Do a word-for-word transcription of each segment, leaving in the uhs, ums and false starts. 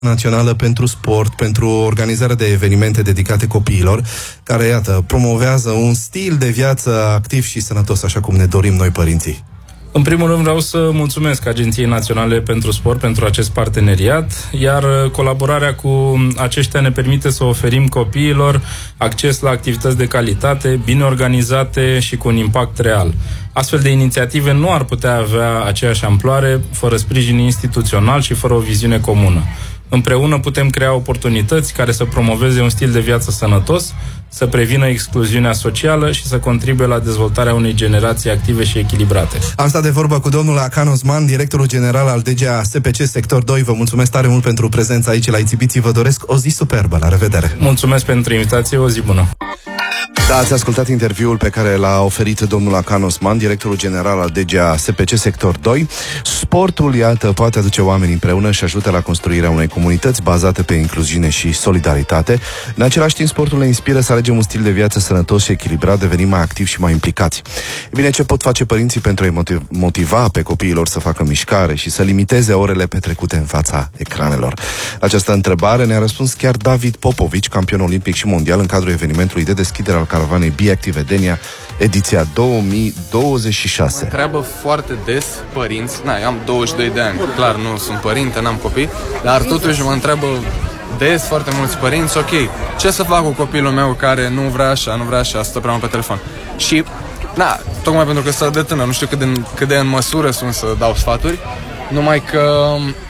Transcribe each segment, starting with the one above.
Națională pentru Sport, pentru organizarea de evenimente dedicate copiilor, care, iată, promovează un stil de viață activ și sănătos, așa cum ne dorim noi, părinții. În primul rând vreau să mulțumesc Agenției Naționale pentru Sport pentru acest parteneriat, iar colaborarea cu aceștia ne permite să oferim copiilor acces la activități de calitate, bine organizate și cu un impact real. Astfel de inițiative nu ar putea avea aceeași amploare fără sprijin instituțional și fără o viziune comună. Împreună putem crea oportunități care să promoveze un stil de viață sănătos, să prevină excluziunea socială și să contribuie la dezvoltarea unei generații active și echilibrate. Am stat de vorbă cu domnul Hakan Osman, directorul general al D G A S P C Sector doi. Vă mulțumesc tare mult pentru prezența aici la Ițibiții. Vă doresc o zi superbă. La revedere! Mulțumesc pentru invitație, o zi bună! Da, ați ascultat interviul pe care l-a oferit domnul Hakan Osman, directorul general al D G A S P C Sector doi. Sportul, iată, poate aduce oamenii împreună și ajută la construirea unei comunități bazate pe incluziune și solidaritate. În același timp, sportul ne inspiră să alegem un stil de viață sănătos și echilibrat, devenim mai activi și mai implicați. E bine, ce pot face părinții pentru a-i motiva pe copiilor să facă mișcare și să limiteze orele petrecute în fața ecranelor? La această întrebare ne-a răspuns chiar David Popovici, campion olimpic și mondial în cadrul evenimentului de deschidere al caravanei Be Active Edenia, ediția două mii douăzeci și șase. Mă întreabă foarte des părinți, na, eu am douăzeci și doi de ani, clar nu sunt părinte, n-am copii, dar totuși mă întreabă des foarte mulți părinți, ok, ce să fac cu copilul meu care nu vrea așa, nu vrea așa, stă prea mult pe telefon. Și, na, tocmai pentru că sunt de tânăr, nu știu cât de, cât de în măsură sunt să dau sfaturi, numai că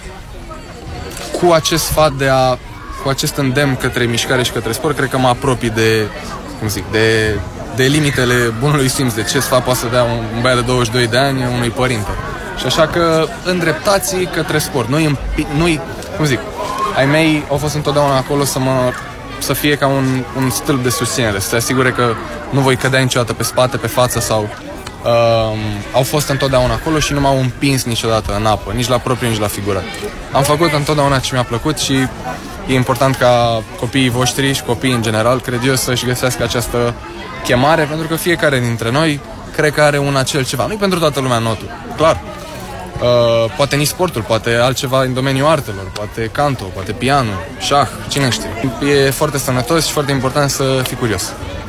cu acest sfat de a, cu acest îndemn către mișcare și către sport, cred că mă apropii de, cum zic, de, de limitele bunului simț, de ce sfat poate să dea un, un băiat de douăzeci și doi de ani unui părinte. Și așa că îndreptați către sport. Nu-i, nu-i, cum zic, ai mei au fost întotdeauna acolo să mă să fie ca un, un stâlp de susținere, să te asigure că nu voi cădea niciodată pe spate, pe față sau uh, au fost întotdeauna acolo și nu m-au împins niciodată în apă, nici la propriu, nici la figurat. Am făcut întotdeauna ce mi-a plăcut și e important ca copiii voștri și copiii în general, cred eu, să-și găsească această chemare, pentru că fiecare dintre noi cred că are un acel ceva. Nu-i pentru toată lumea notul, clar. Uh, poate nici sportul, poate altceva în domeniul artelor, poate canto, poate pianul, șah, cine știe. E foarte sănătos și foarte important să fii curios.